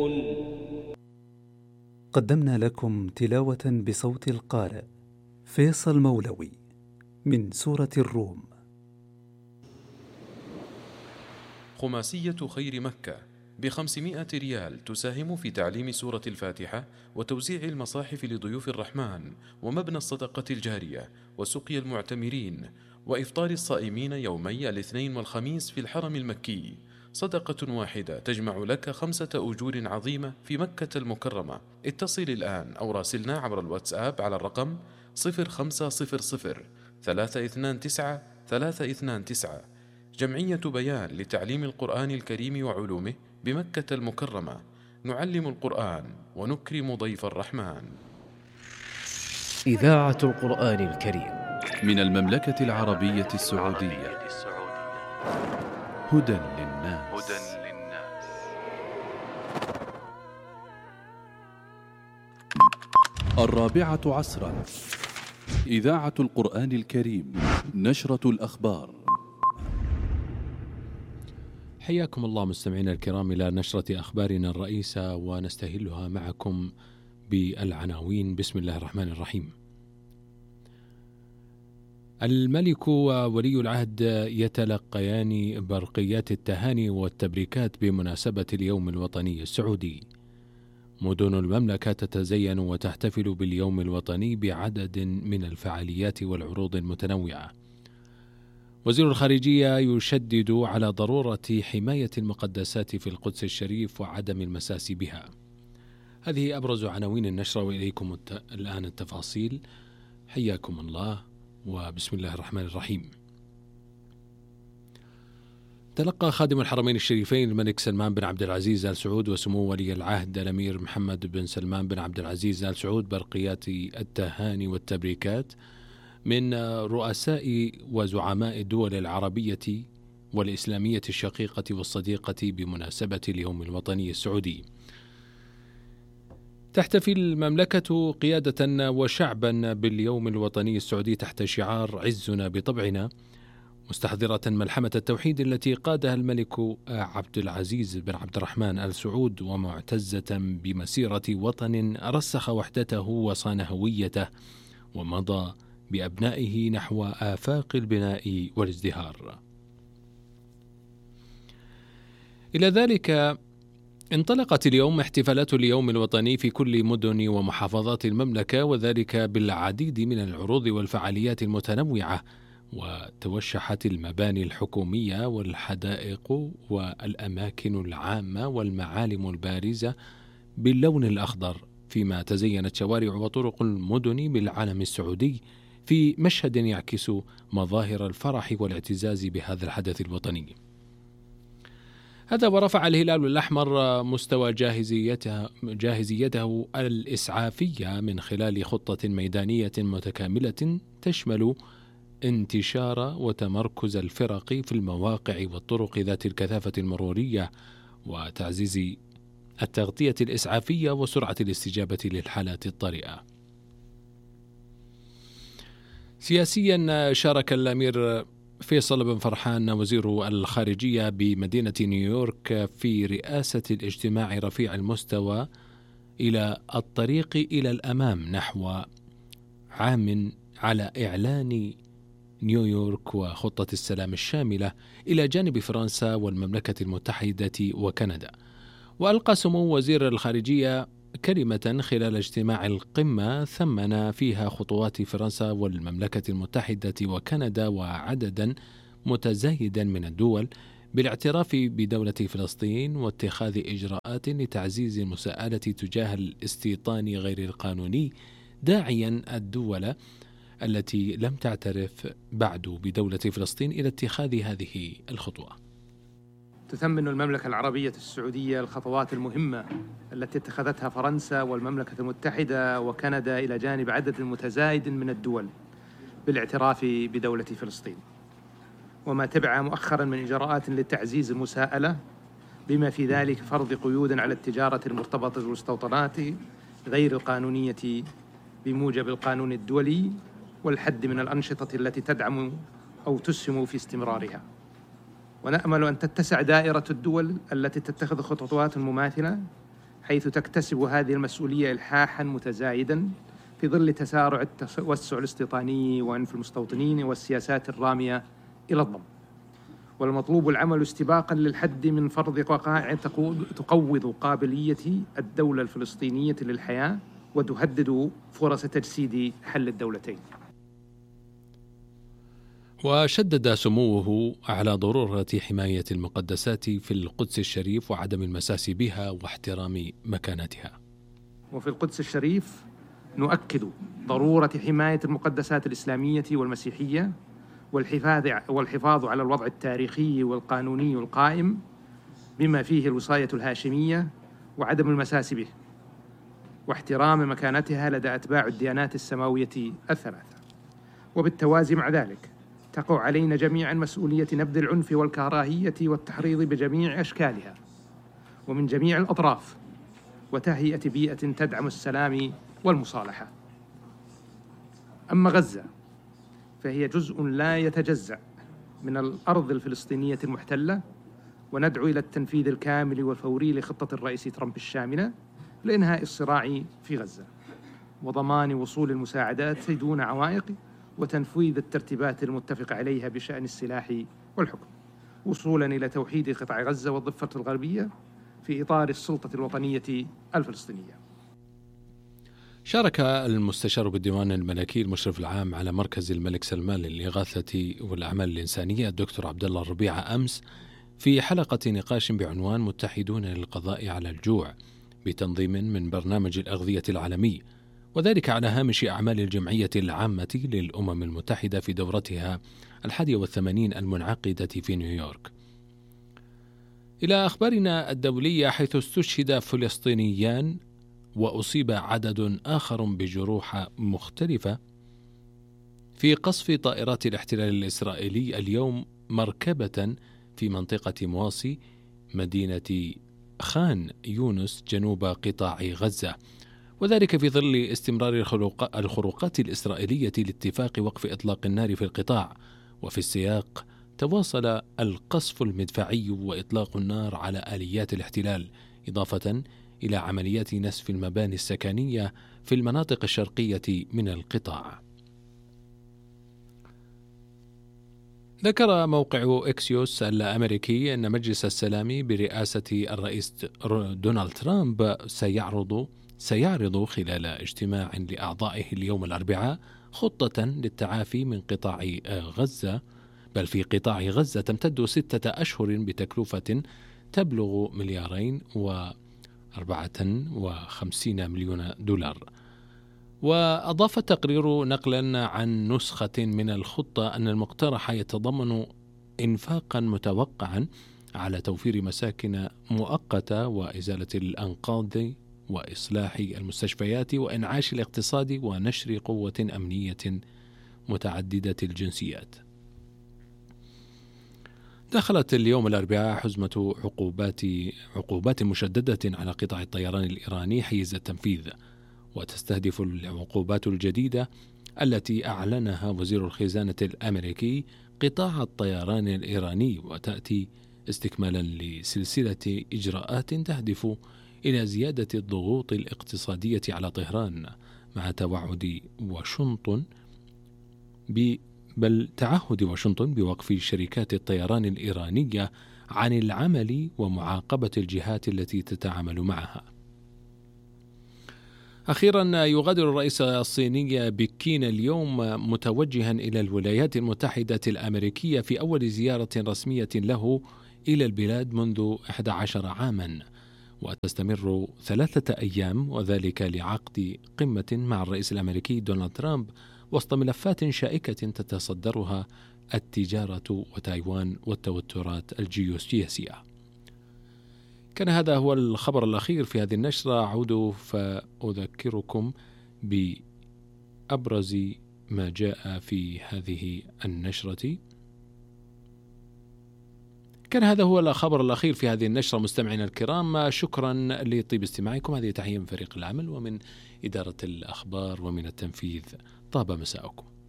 قدمنا لكم تلاوة بصوت القارئ فيصل مولوي من سورة الروم. خماسية خير مكة ب500 ريال تساهم في تعليم سورة الفاتحة وتوزيع المصاحف لضيوف الرحمن ومبنى الصدقة الجارية وسقي المعتمرين وإفطار الصائمين يومي الاثنين والخميس في الحرم المكي. صدقة واحدة تجمع لك 5 أجور عظيمة في مكة المكرمة. اتصل الآن أو راسلنا عبر الواتساب على الرقم 0500 329 329. جمعية بيان لتعليم القرآن الكريم وعلومه بمكة المكرمة. نعلم القرآن ونكرم ضيف الرحمن. إذاعة القرآن الكريم من المملكة العربية السعودية. هدى للناس. الرابعة عصرا. إذاعة القرآن الكريم. نشرة الأخبار. حياكم الله مستمعينا الكرام إلى نشرة أخبارنا الرئيسة، ونستهلها معكم بالعناوين. بسم الله الرحمن الرحيم. الملك وولي العهد يتلقيان برقيات التهاني والتبريكات بمناسبة اليوم الوطني السعودي. مدن المملكة تتزين وتحتفل باليوم الوطني بعدد من الفعاليات والعروض المتنوعة. وزير الخارجية يشدد على ضرورة حماية المقدسات في القدس الشريف وعدم المساس بها. هذه أبرز عناوين النشرة، وإليكم الآن التفاصيل. حياكم الله وبسم الله الرحمن الرحيم. تلقى خادم الحرمين الشريفين الملك سلمان بن عبد العزيز آل سعود وسمو ولي العهد الأمير محمد بن سلمان بن عبد العزيز آل سعود برقيات التهاني والتبريكات من رؤساء وزعماء الدول العربية والإسلامية الشقيقة والصديقة بمناسبة اليوم الوطني السعودي. تحتفل المملكة قيادة وشعبا باليوم الوطني السعودي تحت شعار عزنا بطبعنا، مستحضرة ملحمة التوحيد التي قادها الملك عبد العزيز بن عبد الرحمن آل سعود، ومعتزة بمسيرة وطن رسخ وحدته وصان هويته ومضى بأبنائه نحو آفاق البناء والازدهار. إلى ذلك انطلقت اليوم احتفالات اليوم الوطني في كل مدن ومحافظات المملكة، وذلك بالعديد من العروض والفعاليات المتنوعة، وتوشحت المباني الحكومية والحدائق والأماكن العامة والمعالم البارزة باللون الأخضر، فيما تزينت شوارع وطرق المدن بالعلم السعودي في مشهد يعكس مظاهر الفرح والاعتزاز بهذا الحدث الوطني. هذا ورفع الهلال الأحمر مستوى جاهزيته الإسعافية من خلال خطة ميدانية متكاملة تشمل انتشار وتمركز الفرق في المواقع والطرق ذات الكثافة المرورية، وتعزيز التغطية الإسعافية وسرعة الاستجابة للحالات الطارئة. سياسيا، شارك الأمير فيصل بن فرحان وزير الخارجية بمدينة نيويورك في رئاسة الاجتماع رفيع المستوى إلى الطريق إلى الأمام نحو عام على إعلان نيويورك وخطة السلام الشاملة إلى جانب فرنسا والمملكة المتحدة وكندا. وألقى سمو وزير الخارجية كلمة خلال اجتماع القمة ثمن فيها خطوات فرنسا والمملكة المتحدة وكندا وعددا متزايدا من الدول بالاعتراف بدولة فلسطين واتخاذ إجراءات لتعزيز المساءلة تجاه الاستيطان غير القانوني، داعيا الدول التي لم تعترف بعد بدولة فلسطين إلى اتخاذ هذه الخطوة. تثمن المملكة العربية السعودية الخطوات المهمة التي اتخذتها فرنسا والمملكة المتحدة وكندا إلى جانب عدد متزايد من الدول بالاعتراف بدولة فلسطين، وما تبع مؤخرا من إجراءات لتعزيز المساءلة، بما في ذلك فرض قيود على التجارة المرتبطة بالمستوطنات غير القانونية بموجب القانون الدولي، والحد من الأنشطة التي تدعم أو تسهم في استمرارها. ونأمل أن تتسع دائرة الدول التي تتخذ خطوات مماثلة حيث تكتسب هذه المسؤولية إلحاحاً متزايداً في ظل تسارع التوسع الاستيطاني وأنف المستوطنين والسياسات الرامية إلى الضم. والمطلوب العمل استباقاً للحد من فرض وقائع تقوض قابلية الدولة الفلسطينية للحياة وتهدد فرص تجسيد حل الدولتين. وشدد سموه على ضرورة حماية المقدسات في القدس الشريف وعدم المساس بها واحترام مكانتها. وفي القدس الشريف نؤكد ضرورة حماية المقدسات الإسلامية والمسيحية والحفاظ على الوضع التاريخي والقانوني القائم بما فيه الوصاية الهاشمية وعدم المساس به واحترام مكانتها لدى أتباع الديانات السماوية الثلاثة. وبالتوازي مع ذلك تقع علينا جميعا مسؤولية نبذ العنف والكراهية والتحريض بجميع أشكالها ومن جميع الأطراف وتهيئة بيئة تدعم السلام والمصالحة. أما غزة فهي جزء لا يتجزأ من الأرض الفلسطينية المحتلة، وندعو إلى التنفيذ الكامل والفوري لخطة الرئيس ترامب الشاملة لإنهاء الصراع في غزة وضمان وصول المساعدات دون عوائق وتنفيذ الترتيبات المتفق عليها بشأن السلاح والحكم، وصولاً إلى توحيد قطاع غزة والضفة الغربية في إطار السلطة الوطنية الفلسطينية. شارك المستشار بالديوان الملكي المشرف العام على مركز الملك سلمان للإغاثة والأعمال الإنسانية الدكتور عبد الله الربيعة أمس في حلقة نقاش بعنوان متحدون للقضاء على الجوع بتنظيم من برنامج الأغذية العالمي، وذلك على هامش أعمال الجمعية العامة للأمم المتحدة في دورتها 81 المنعقدة في نيويورك. إلى أخبارنا الدولية، حيث استشهد فلسطينيان وأصيب عدد آخر بجروح مختلفة في قصف طائرات الاحتلال الإسرائيلي اليوم مركبة في منطقة مواصي مدينة خان يونس جنوب قطاع غزة، وذلك في ظل استمرار الخروقات الإسرائيلية لاتفاق وقف إطلاق النار في القطاع. وفي السياق تواصل القصف المدفعي وإطلاق النار على آليات الاحتلال، إضافة إلى عمليات نسف المباني السكنية في المناطق الشرقية من القطاع. ذكر موقع إكسيوس الأمريكي أن مجلس السلام برئاسة الرئيس دونالد ترامب سيعرض خلال اجتماع لأعضائه اليوم الأربعاء خطة للتعافي من قطاع غزة، بل في قطاع غزة تمتد 6 أشهر بتكلفة تبلغ $254 مليون. وأضاف التقرير نقلا عن نسخة من الخطة أن المقترح يتضمن إنفاقا متوقعا على توفير مساكن مؤقتة وإزالة الأنقاض وإصلاح المستشفيات وإنعاش الاقتصاد ونشر قوة أمنية متعددة الجنسيات. دخلت اليوم الأربعاء حزمة عقوبات مشددة على قطاع الطيران الإيراني حيز التنفيذ، وتستهدف العقوبات الجديدة التي أعلنها وزير الخزانة الأمريكي قطاع الطيران الإيراني، وتأتي استكمالا لسلسلة إجراءات تهدف إلى زيادة الضغوط الاقتصادية على طهران، مع تعهد واشنطن بوقف شركات الطيران الإيرانية عن العمل ومعاقبة الجهات التي تتعامل معها. أخيرا، يغادر الرئيس الصيني بكين اليوم متوجها إلى الولايات المتحدة الأمريكية في أول زيارة رسمية له إلى البلاد منذ 11 عاما، وتستمر 3 أيام، وذلك لعقد قمة مع الرئيس الأمريكي دونالد ترامب وسط ملفات شائكة تتصدرها التجارة وتايوان والتوترات الجيوسياسية. كان هذا هو الخبر الأخير في هذه النشرة. أعود فأذكركم بأبرز ما جاء في هذه النشرة. كان هذا هو الخبر الأخير في هذه النشرة. مستمعينا الكرام، شكرا لطيب استماعكم. هذه تحية من فريق العمل ومن إدارة الأخبار ومن التنفيذ. طاب مساءكم.